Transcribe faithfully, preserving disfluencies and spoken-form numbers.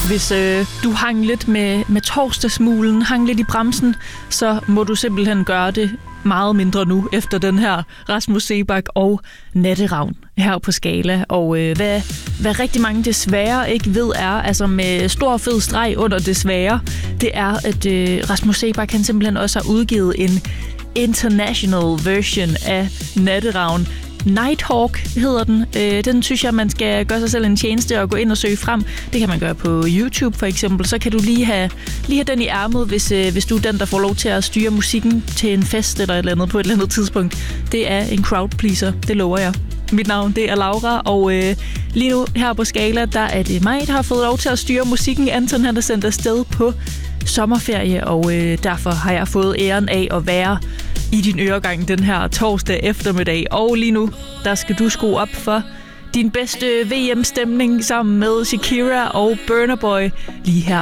Hvis øh, du hang lidt med, med torsdagsmulen, hang lidt i bremsen, så må du simpelthen gøre det meget mindre nu, efter den her Rasmus Seebach og Natteravn her på Skala. Og øh, hvad, hvad rigtig mange desværre ikke ved er, altså med stor fed streg under desværre, det er, at øh, Rasmus Seebach han simpelthen også har udgivet en international version af Natteravn. Nighthawk hedder den. Øh, den synes jeg, man skal gøre sig selv en tjeneste og gå ind og søge frem. Det kan man gøre på YouTube for eksempel. Så kan du lige have, lige have den i ærmet, hvis, øh, hvis du er den, der får lov til at styre musikken til en fest eller et eller andet på et eller andet tidspunkt. Det er en crowd pleaser, det lover jeg. Mit navn, det er Laura, og øh, lige nu her på Skala, der er det mig, der har fået lov til at styre musikken. Anton han er sendt afsted på sommerferie, og øh, derfor har jeg fået æren af at være i din øregang den her torsdag eftermiddag. Og lige nu, der skal du skrue op for din bedste V M-stemning sammen med Shakira og Burna Boy lige her